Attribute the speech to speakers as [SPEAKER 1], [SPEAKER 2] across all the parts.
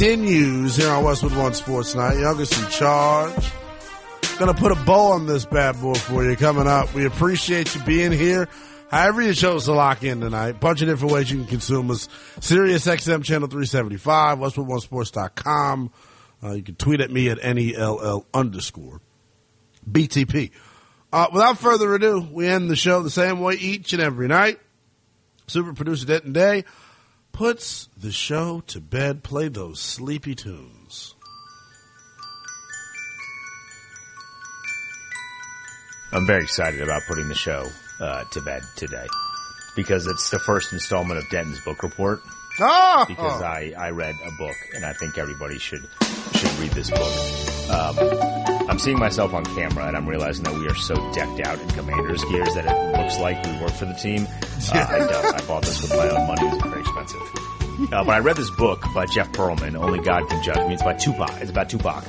[SPEAKER 1] continues here on Westwood One Sports Night. Youngest in charge. Gonna put a bow on this bad boy for you coming up. We appreciate you being here. However you chose to lock in tonight. Bunch of different ways you can consume us. Sirius XM Channel 375, WestwoodOneSports.com. You can tweet at me at NELL_BTP. Without further ado, we end the show the same way each and every night. Super producer Denton Day puts the show to bed. Play those sleepy tunes.
[SPEAKER 2] I'm very excited about putting the show to bed today because it's the first installment of Denton's book report.
[SPEAKER 1] Oh!
[SPEAKER 2] Because I read a book and I think everybody should read this book. I'm seeing myself on camera and I'm realizing that we are so decked out in Commander's gears that it looks like we work for the team. I don't. I bought this with my own money. It's very expensive. But I read this book by Jeff Pearlman, Only God Can Judge Me. It's by Tupac. It's about Tupac.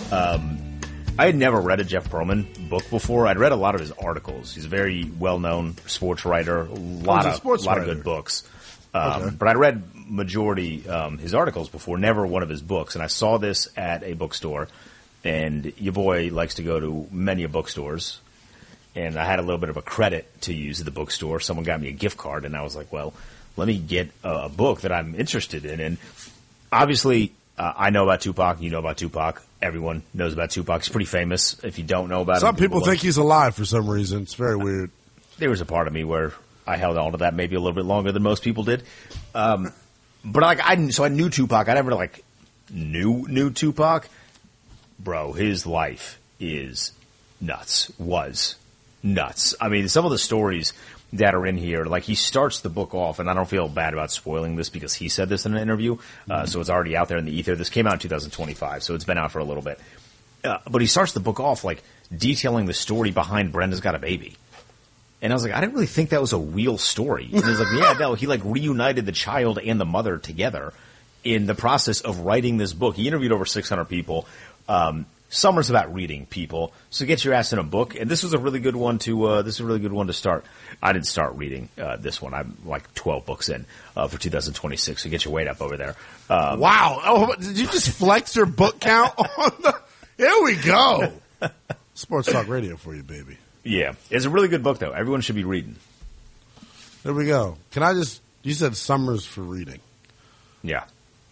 [SPEAKER 2] I had never read a Jeff Pearlman book before. I'd read a lot of his articles. He's a very well-known sports writer. A lot of good books.
[SPEAKER 1] Okay.
[SPEAKER 2] But I'd read majority his articles before, never one of his books. And I saw this at a bookstore, and your boy likes to go to many bookstores. And I had a little bit of a credit to use at the bookstore. Someone got me a gift card, and I was like, well, let me get a book that I'm interested in. And obviously, I know about Tupac. You know about Tupac. Everyone knows about Tupac. He's pretty famous. If you don't know about him,
[SPEAKER 1] some people think he's alive for some reason. It's very weird.
[SPEAKER 2] There was a part of me where I held on to that maybe a little bit longer than most people did. But I knew Tupac. I never knew Tupac. Bro, his life is nuts. Was nuts. I mean, some of the stories that are in here, like he starts the book off, and I don't feel bad about spoiling this because he said this in an interview, so it's already out there in the ether. This came out in 2025, so it's been out for a little bit. But he starts the book off like detailing the story behind Brenda's Got a Baby. And I was like, I didn't really think that was a real story. And he was like, yeah, no, he reunited the child and the mother together in the process of writing this book. He interviewed over 600 people. Summer's about reading, people. So get your ass in a book. And this was a really good one to start. I didn't start reading this one. I'm like 12 books in for 2026. So get your weight up over there.
[SPEAKER 1] Wow. Oh, did you just flex your book count on the... Here we go. Sports Talk Radio for you, baby.
[SPEAKER 2] Yeah. It's a really good book, though. Everyone should be reading.
[SPEAKER 1] There we go. You said summer's for reading.
[SPEAKER 2] Yeah.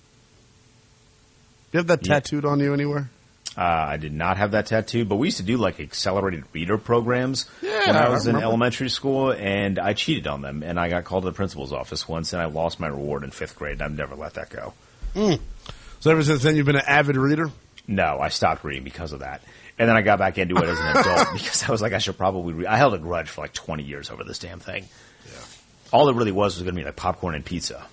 [SPEAKER 1] You have that tattooed on you anywhere?
[SPEAKER 2] I did not have that tattooed, but we used to do like accelerated reader programs when I was in elementary school, and I cheated on them, and I got called to the principal's office once, and I lost my reward in 5th grade, and I've never let that go.
[SPEAKER 1] So ever since then, you've been an avid reader?
[SPEAKER 2] No, I stopped reading because of that. And then I got back into it as an adult because I was like, I should probably read. I held a grudge for like 20 years over this damn thing.
[SPEAKER 1] Yeah.
[SPEAKER 2] All it really was going to be like popcorn and pizza.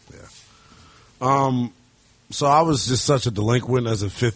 [SPEAKER 1] Yeah. So I was just such a delinquent as a fifth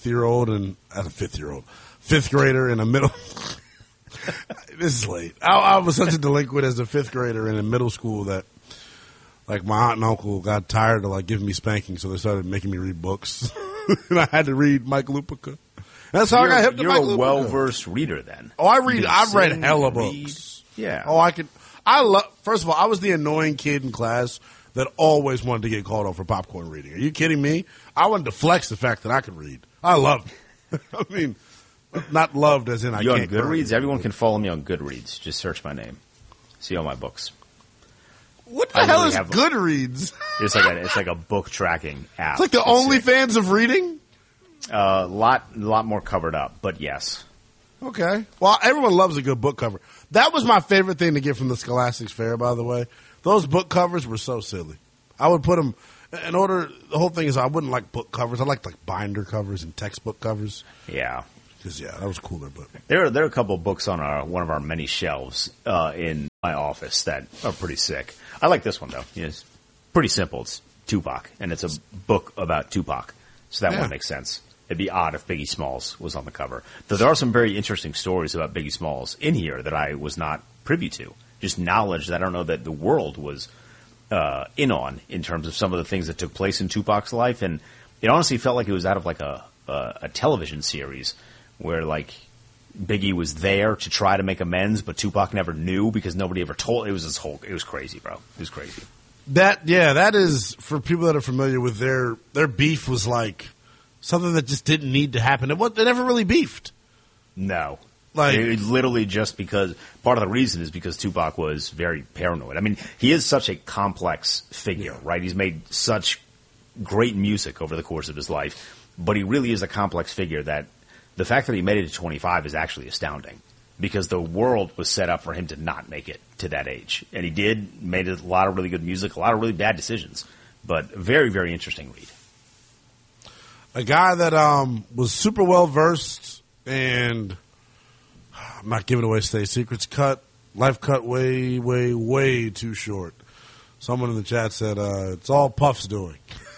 [SPEAKER 1] grader in a middle. This is late. I was such a delinquent as a 5th grader in a middle school that, like, my aunt and uncle got tired of like giving me spanking, so they started making me read books, and I had to read Mike Lupica. That's how I got hip to Mike Lupica.
[SPEAKER 2] You're a well-versed reader, then.
[SPEAKER 1] Oh, I've read hella books.
[SPEAKER 2] Yeah.
[SPEAKER 1] Oh, first of all, I was the annoying kid in class that always wanted to get called on for popcorn reading. Are you kidding me? I wanted to flex the fact that I could read. I loved it. I mean, not loved as in I can't.
[SPEAKER 2] You on Goodreads? Everyone can follow me on Goodreads. Just search my name. See all my books.
[SPEAKER 1] What the hell is Goodreads?
[SPEAKER 2] It's like a book tracking app.
[SPEAKER 1] It's like the OnlyFans of reading?
[SPEAKER 2] Lot more covered up, but yes.
[SPEAKER 1] Okay. Well, everyone loves a good book cover. That was my favorite thing to get from the Scholastics Fair, by the way. Those book covers were so silly. I would put them in order. The whole thing is I wouldn't like book covers. I liked like binder covers and textbook covers.
[SPEAKER 2] Yeah.
[SPEAKER 1] Because, that was cooler. But
[SPEAKER 2] there are a couple of books on one of our many shelves in my office that are pretty sick. I like this one, though. It's pretty simple. It's Tupac, and it's a book about Tupac. So that one makes sense. It'd be odd if Biggie Smalls was on the cover. Though there are some very interesting stories about Biggie Smalls in here that I was not privy to. Just knowledge that I don't know that the world was in on in terms of some of the things that took place in Tupac's life. And it honestly felt like it was out of like a television series where like Biggie was there to try to make amends, but Tupac never knew because nobody ever told. It was crazy, bro. It was crazy.
[SPEAKER 1] That is, for people that are familiar with their beef was like something that just didn't need to happen. They never really beefed.
[SPEAKER 2] No.
[SPEAKER 1] Like,
[SPEAKER 2] it literally just because, part of the reason is because Tupac was very paranoid. I mean, he is such a complex figure, right? He's made such great music over the course of his life, but he really is a complex figure that the fact that he made it to 25 is actually astounding because the world was set up for him to not make it to that age. And he made a lot of really good music, a lot of really bad decisions, but very, very interesting read.
[SPEAKER 1] A guy that was super well versed and I'm not giving away state secrets. Life cut way, way, way too short. Someone in the chat said, it's all Puff's doing.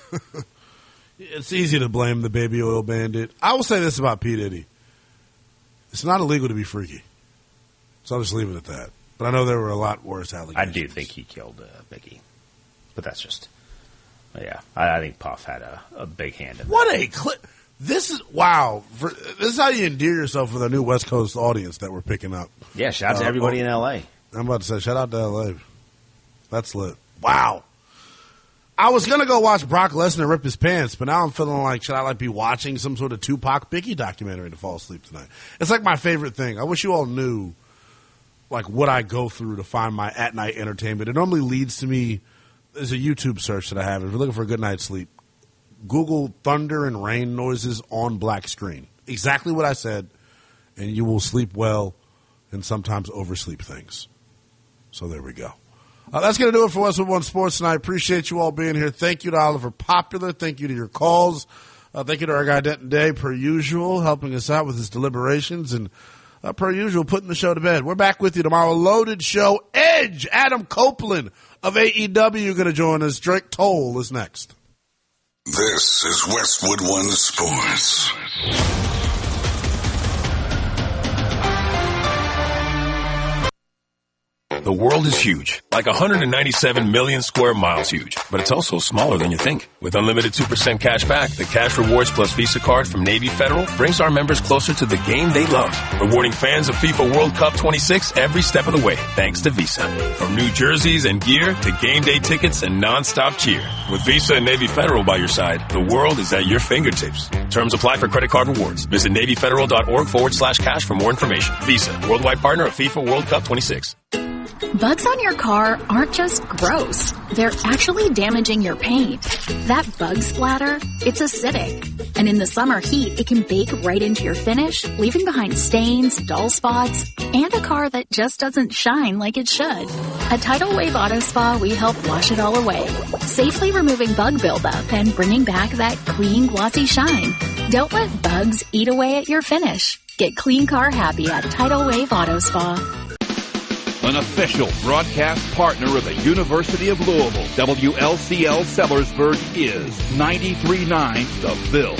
[SPEAKER 1] It's easy to blame the baby oil bandit. I will say this about P. Diddy. It's not illegal to be freaky. So I'll just leave it at that. But I know there were a lot worse allegations.
[SPEAKER 2] I do think he killed Biggie. But that's just, yeah. I think Puff had a big hand in that.
[SPEAKER 1] What a clip. This is, wow. This is how you endear yourself with our new West Coast audience that we're picking up.
[SPEAKER 2] Yeah, shout out to everybody in L.A.
[SPEAKER 1] I'm about to say, shout out to L.A. That's lit. Wow. I was going to go watch Brock Lesnar rip his pants, but now I'm feeling like, should I be watching some sort of Tupac Biggie documentary to fall asleep tonight? It's like my favorite thing. I wish you all knew, what I go through to find my at-night entertainment. It normally leads to me, there's a YouTube search that I have. If you're looking for a good night's sleep, Google thunder and rain noises on black screen. Exactly what I said, and you will sleep well and sometimes oversleep things. So there we go. That's going to do it for Westwood One Sports tonight. Appreciate you all being here. Thank you to Oliver Popular. Thank you to your calls. Thank you to our guy Denton Day, per usual, helping us out with his deliberations and, per usual, putting the show to bed. We're back with you tomorrow. Loaded show. Edge, Adam Copeland of AEW going to join us. Drake Toll is next.
[SPEAKER 3] This is Westwood One Sports.
[SPEAKER 4] The world is huge, like 197 million square miles huge, but it's also smaller than you think. With unlimited 2% cash back, the Cash Rewards Plus Visa card from Navy Federal brings our members closer to the game they love, rewarding fans of FIFA World Cup 26 every step of the way, thanks to Visa. From new jerseys and gear to game day tickets and non-stop cheer. With Visa and Navy Federal by your side, the world is at your fingertips. Terms apply for credit card rewards. Visit NavyFederal.org/cash for more information. Visa, worldwide partner of FIFA World Cup 26.
[SPEAKER 5] Bugs on your car aren't just gross. They're actually damaging your paint. That bug splatter, it's acidic. And in the summer heat, it can bake right into your finish, leaving behind stains, dull spots, and a car that just doesn't shine like it should. At Tidal Wave Auto Spa, we help wash it all away, safely removing bug buildup and bringing back that clean, glossy shine. Don't let bugs eat away at your finish. Get clean car happy at Tidal Wave Auto Spa.
[SPEAKER 6] An official broadcast partner of the University of Louisville, WLCL Sellersburg is 93.9 The Ville.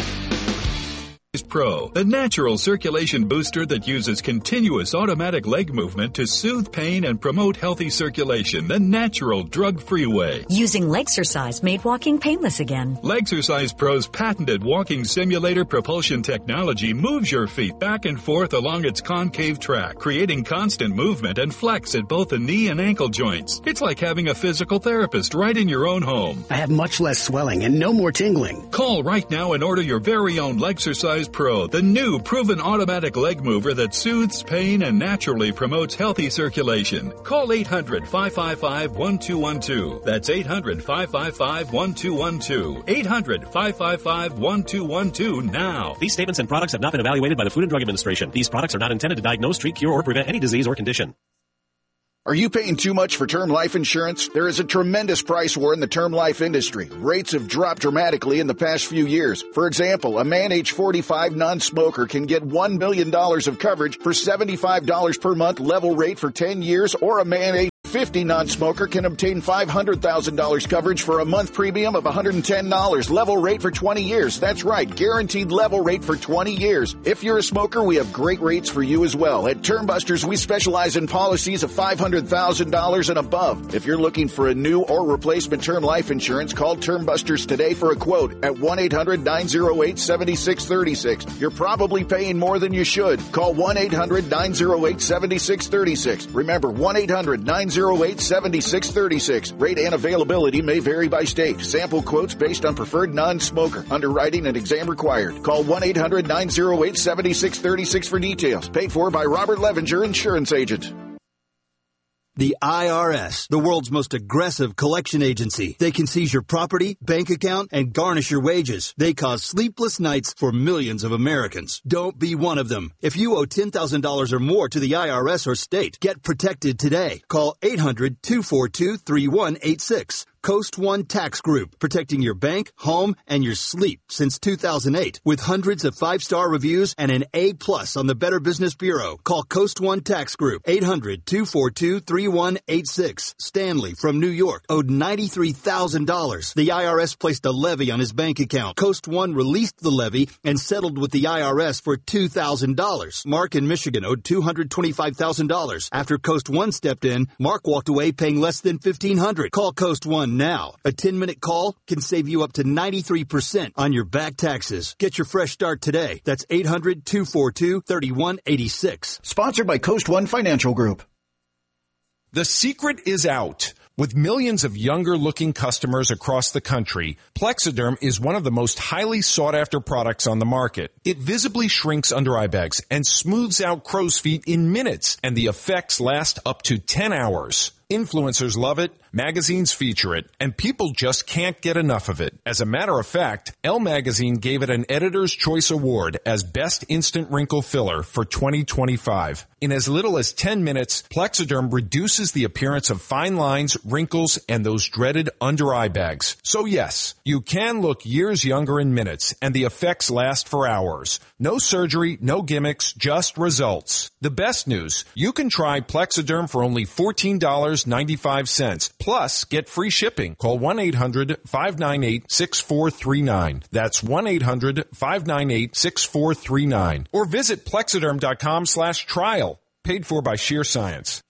[SPEAKER 7] Pro, the natural circulation booster that uses continuous automatic leg movement to soothe pain and promote healthy circulation the natural drug-free way.
[SPEAKER 8] Using Legsercise made walking painless again.
[SPEAKER 7] Legsercise Pro's patented walking simulator propulsion technology moves your feet back and forth along its concave track, creating constant movement and flex at both the knee and ankle joints. It's like having a physical therapist right in your own home.
[SPEAKER 9] I have much less swelling and no more tingling.
[SPEAKER 7] Call right now and order your very own Legsercise Pro, the new proven automatic leg mover that soothes pain and naturally promotes healthy circulation. Call 800-555-1212. That's 800-555-1212. 800-555-1212 now.
[SPEAKER 10] These statements and products have not been evaluated by the Food and Drug Administration. These products are not intended to diagnose, treat, cure, or prevent any disease or condition.
[SPEAKER 11] Are you paying too much for term life insurance? There is a tremendous price war in the term life industry. Rates have dropped dramatically in the past few years. For example, a man age 45 non-smoker can get $1 million of coverage for $75 per month level rate for 10 years, or a man age 50 non-smoker can obtain $500,000 coverage for a month premium of $110 level rate for 20 years. That's right, guaranteed level rate for 20 years. If you're a smoker, we have great rates for you as well. At Termbusters, we specialize in policies of $500,000 and above. If you're looking for a new or replacement term life insurance, call Termbusters today for a quote at 1-800-908-7636. You're probably paying more than you should. Call 1-800-908-7636. Remember, 1-800-908-7636. 800-908-7636. Rate and availability may vary by state. Sample quotes based on preferred non-smoker. Underwriting and exam required. Call 1-800-908-7636 for details. Paid for by Robert Levenger, Insurance Agent.
[SPEAKER 12] The IRS, the world's most aggressive collection agency. They can seize your property, bank account, and garnish your wages. They cause sleepless nights for millions of Americans. Don't be one of them. If you owe $10,000 or more to the IRS or state, get protected today. Call 800-242-3186. Coast One Tax Group, protecting your bank, home, and your sleep since 2008. With hundreds of 5-star reviews and an A+ on the Better Business Bureau. Call Coast One Tax Group, 800-242-3186. Stanley from New York owed $93,000. The IRS placed a levy on his bank account. Coast One released the levy and settled with the IRS for $2,000. Mark in Michigan owed $225,000. After Coast One stepped in, Mark walked away paying less than $1,500. Call Coast One now. A 10-minute call can save you up to 93% on your back taxes. Get your fresh start today. That's 800-242-3186.
[SPEAKER 11] Sponsored by Coast One Financial Group.
[SPEAKER 13] The secret is out. With millions of younger-looking customers across the country, Plexiderm is one of the most highly sought-after products on the market. It visibly shrinks under-eye bags and smooths out crow's feet in minutes, and the effects last up to 10 hours. Influencers love it, magazines feature it, and people just can't get enough of it. As a matter of fact, Elle Magazine gave it an Editor's Choice Award as Best Instant Wrinkle Filler for 2025. In as little as 10 minutes, Plexiderm reduces the appearance of fine lines, wrinkles, and those dreaded under-eye bags. So yes, you can look years younger in minutes, and the effects last for hours. No surgery, no gimmicks, just results. The best news, you can try Plexiderm for only $14.95. Plus, get free shipping. Call 1-800-598-6439. That's 1-800-598-6439. Or visit Plexiderm.com/trial. Paid for by Sheer Science.